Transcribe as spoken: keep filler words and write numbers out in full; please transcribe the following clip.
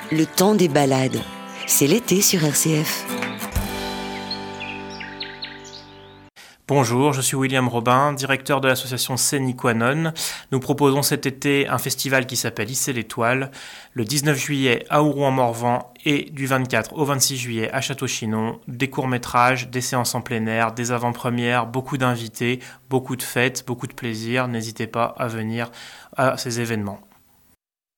Le temps des balades. C'est l'été sur R C F. Bonjour, je suis William Robin, directeur de l'association Scéniquanon. Nous proposons cet été un festival qui s'appelle Hisser l'étoile, le dix-neuf juillet à Ourouen-Morvan et du vingt-quatre au vingt-six juillet à Château-Chinon. Des courts-métrages, des séances en plein air, des avant-premières, beaucoup d'invités, beaucoup de fêtes, beaucoup de plaisir. N'hésitez pas à venir à ces événements.